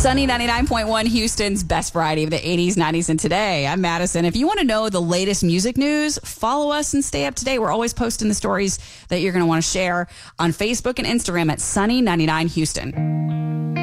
Sunny 99.1, Houston's best variety of the 80s, 90s, and today. I'm Madison. If you want to know the latest music news, follow us and stay up to date. We're always posting the stories that you're going to want to share on Facebook and Instagram at Sunny 99 Houston.